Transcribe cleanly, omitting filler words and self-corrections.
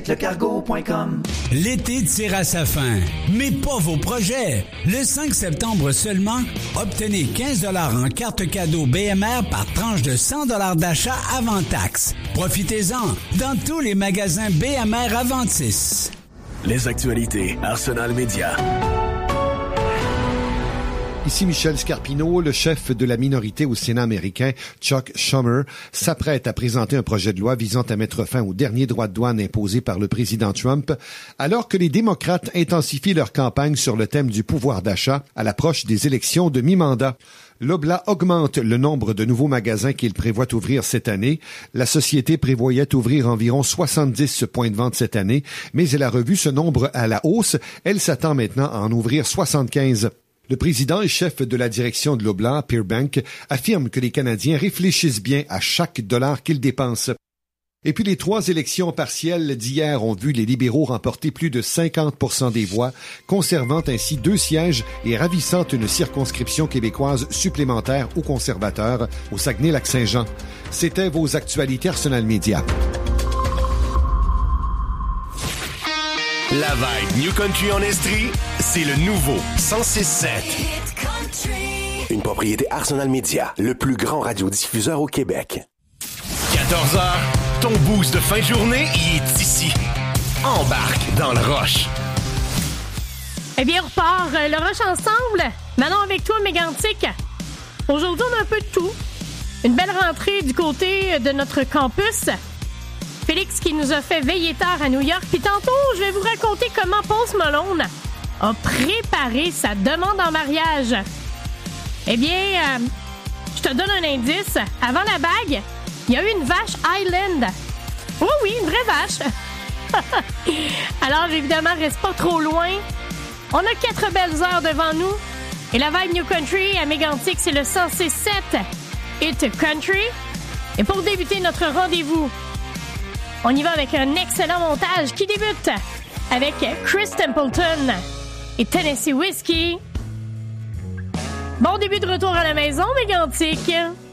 Lecargo.com. L'été tire à sa fin, mais pas vos projets. Le 5 septembre seulement, obtenez 15 $ en carte cadeau BMR par tranche de 100 $ d'achat avant taxe. Profitez-en dans tous les magasins BMR Aventis. Les actualités Arsenal Média. Ici Michel Scarpino, le chef de la minorité au Sénat américain, Chuck Schumer, s'apprête à présenter un projet de loi visant à mettre fin aux derniers droits de douane imposés par le président Trump, alors que les démocrates intensifient leur campagne sur le thème du pouvoir d'achat à l'approche des élections de mi-mandat. Loblaw augmente le nombre de nouveaux magasins qu'il prévoit ouvrir cette année. La société prévoyait ouvrir environ 70 points de vente cette année, mais elle a revu ce nombre à la hausse. Elle s'attend maintenant à en ouvrir 75. Le président et chef de la direction de Loblaw, Pierre Bank, affirme que les Canadiens réfléchissent bien à chaque dollar qu'ils dépensent. Et puis les 3 élections partielles d'hier ont vu les libéraux remporter plus de 50% des voix, conservant ainsi 2 sièges et ravissant une circonscription québécoise supplémentaire aux conservateurs au Saguenay-Lac-Saint-Jean. C'était vos actualités Arsenal Média. La vibe New Country en Estrie, c'est le nouveau 106.7. Une propriété Arsenal Média, le plus grand radiodiffuseur au Québec. 14h, ton boost de fin de journée, il est ici. Embarque dans le Rush. Eh bien, on repart le Rush ensemble. Manon avec toi, Mégantic. Aujourd'hui, on a un peu de tout. Une belle rentrée du côté de notre campus. Félix qui nous a fait veiller tard à New York. Puis tantôt, je vais vous raconter comment Post Malone a préparé sa demande en mariage. Eh bien, je te donne un indice. Avant la bague, il y a eu une vache Highland. Oh oui, une vraie vache. Alors, évidemment, reste pas trop loin. On a 4 belles heures devant nous. Et la vibe New Country à Mégantic, c'est le 106.7 Hit Country. Et pour débuter notre rendez-vous, on y va avec un excellent montage qui débute avec Chris Templeton et Tennessee Whiskey. Bon début de retour à la maison, Mégantic.